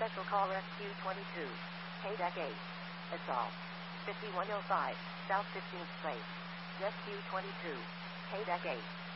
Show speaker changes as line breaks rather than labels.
Special call SQ22. Deck 8. Assault. 5105, South 15th Place. SQ22. Deck 8.